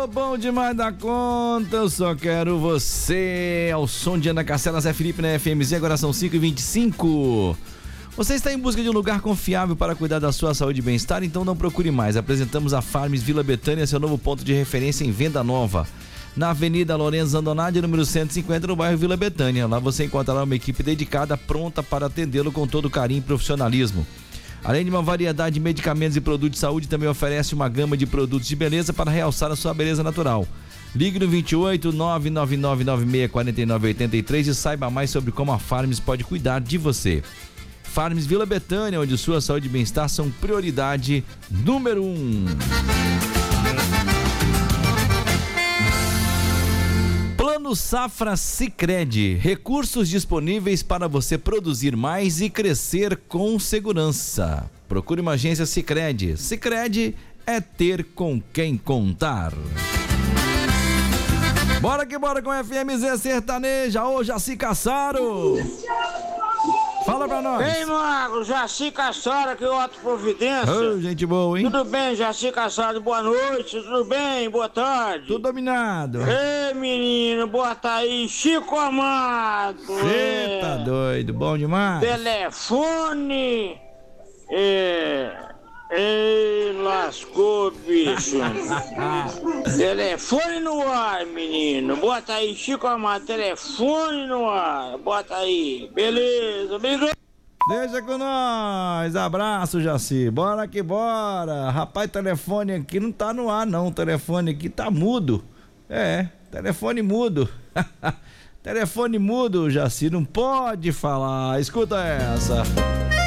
bom demais da conta, eu só quero você. Ao som de Ana Castela, Zé Felipe na FMZ, agora são 5h25. Você está em busca de um lugar confiável para cuidar da sua saúde e bem-estar? Então não procure mais. Apresentamos a Farms Vila Betânia, seu novo ponto de referência em venda nova. Na Avenida Lourenço Zandonade, número 150, no bairro Vila Betânia. Lá você encontrará uma equipe dedicada, pronta para atendê-lo com todo carinho e profissionalismo. Além de uma variedade de medicamentos e produtos de saúde, também oferece uma gama de produtos de beleza para realçar a sua beleza natural. Ligue no 28 999964983 e saiba mais sobre como a Farms pode cuidar de você. Farms Vila Betânia, onde sua saúde e bem-estar são prioridade número 1. Plano Safra Sicredi, recursos disponíveis para você produzir mais e crescer com segurança. Procure uma agência Sicredi. Sicredi é ter com quem contar. Bora que bora com FMZ Sertaneja, ô Jaci Cassaro. Fala pra nós. Ei, Mago, Jaci Cassaro aqui, Otto Providência. Ô, gente boa, hein? Tudo bem, Jaci Cassaro? Boa noite, tudo bem? Boa tarde. Tudo dominado. Ei, menino, bota aí, Chico Amado. Cê tá doido, bom demais. Telefone. Ei, lascou, bicho. Telefone no ar, menino. Bota aí, Chico Amado, telefone no ar. Bota aí, beleza, obrigado. Deixa com nós, abraço, Jaci, bora que bora. Rapaz, telefone aqui não tá no ar não, o telefone aqui tá mudo. Telefone mudo. Telefone mudo, Jaci, não pode falar, escuta essa.